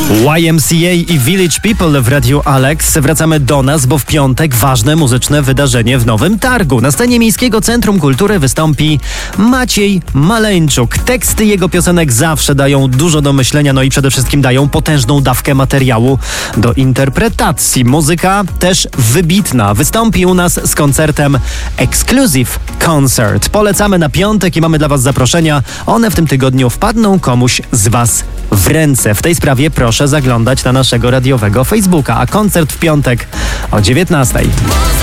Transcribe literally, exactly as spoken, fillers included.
Y M C A i Village People w Radiu Alex. Wracamy do nas, bo w piątek ważne muzyczne wydarzenie w Nowym Targu. Na scenie Miejskiego Centrum Kultury wystąpi Maciej Maleńczuk. Teksty jego piosenek zawsze dają dużo do myślenia, no i przede wszystkim dają potężną dawkę materiału do interpretacji. Muzyka też wybitna. Wystąpi u nas z koncertem Exclusive Concert. Polecamy na piątek i mamy dla Was zaproszenia. One w tym tygodniu wpadną komuś z Was w ręce. W tej sprawie proszę zaglądać na naszego radiowego Facebooka, a koncert w piątek o dziewiętnastej.